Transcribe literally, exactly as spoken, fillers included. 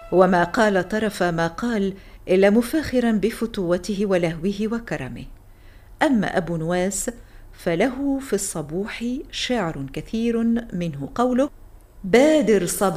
وما قال طرف ما قال إلا مفاخرا بفتوته ولهوه وكرمه. أما أبو نواس فله في الصبوح شعر كثير، منه قوله: بادر صباح